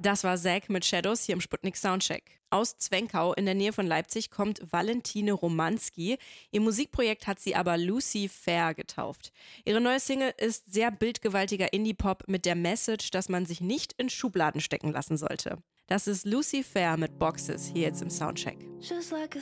Das war Zack mit Shadows hier im Sputnik Soundcheck. Aus Zwenkau in der Nähe von Leipzig kommt Valentine Romanski. Ihr Musikprojekt hat sie aber Lucy Fair getauft. Ihre neue Single ist sehr bildgewaltiger Indie-Pop mit der Message, dass man sich nicht in Schubladen stecken lassen sollte. Das ist Lucy Fair mit Boxes hier jetzt im Soundcheck. Just like a